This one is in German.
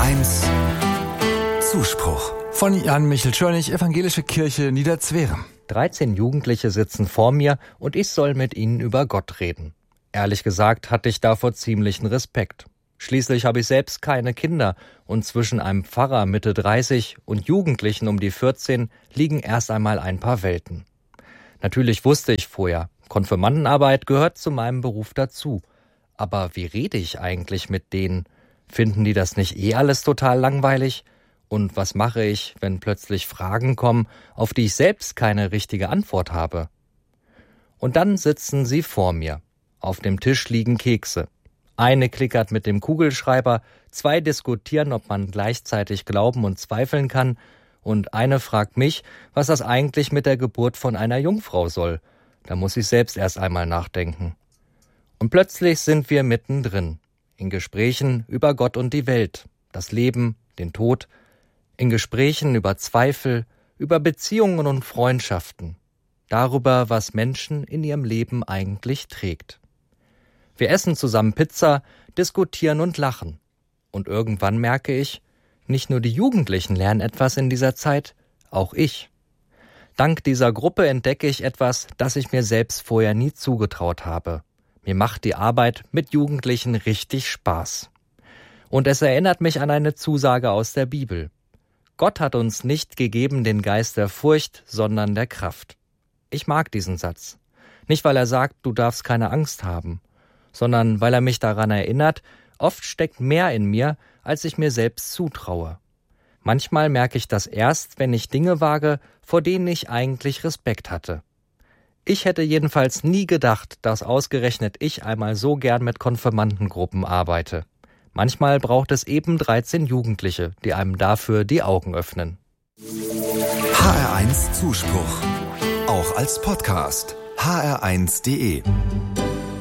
HR1 Zuspruch von Jan-Michel Schörnig, Evangelische Kirche Niederzwerem. 13 Jugendliche sitzen vor mir und ich soll mit ihnen über Gott reden. Ehrlich gesagt hatte ich davor ziemlichen Respekt. Schließlich habe ich selbst keine Kinder und zwischen einem Pfarrer Mitte 30 und Jugendlichen um die 14 liegen erst einmal ein paar Welten. Natürlich wusste ich vorher, Konfirmandenarbeit gehört zu meinem Beruf dazu. Aber wie rede ich eigentlich mit denen? Finden die das nicht alles total langweilig? Und was mache ich, wenn plötzlich Fragen kommen, auf die ich selbst keine richtige Antwort habe? Und dann sitzen sie vor mir. Auf dem Tisch liegen Kekse. Eine klickert mit dem Kugelschreiber, 2 diskutieren, ob man gleichzeitig glauben und zweifeln kann, und eine fragt mich, was das eigentlich mit der Geburt von einer Jungfrau soll. Da muss ich selbst erst einmal nachdenken. Und plötzlich sind wir mittendrin, in Gesprächen über Gott und die Welt, das Leben, den Tod, in Gesprächen über Zweifel, über Beziehungen und Freundschaften, darüber, was Menschen in ihrem Leben eigentlich trägt. Wir essen zusammen Pizza, diskutieren und lachen. Und irgendwann merke ich, nicht nur die Jugendlichen lernen etwas in dieser Zeit, auch ich. Dank dieser Gruppe entdecke ich etwas, das ich mir selbst vorher nie zugetraut habe. Mir macht die Arbeit mit Jugendlichen richtig Spaß. Und es erinnert mich an eine Zusage aus der Bibel. Gott hat uns nicht gegeben den Geist der Furcht, sondern der Kraft. Ich mag diesen Satz. Nicht, weil er sagt, du darfst keine Angst haben, sondern weil er mich daran erinnert, oft steckt mehr in mir, als ich mir selbst zutraue. Manchmal merke ich das erst, wenn ich Dinge wage, vor denen ich eigentlich Respekt hatte. Ich hätte jedenfalls nie gedacht, dass ausgerechnet ich einmal so gern mit Konfirmandengruppen arbeite. Manchmal braucht es eben 13 Jugendliche, die einem dafür die Augen öffnen. HR1 Zuspruch. Auch als Podcast. hr1.de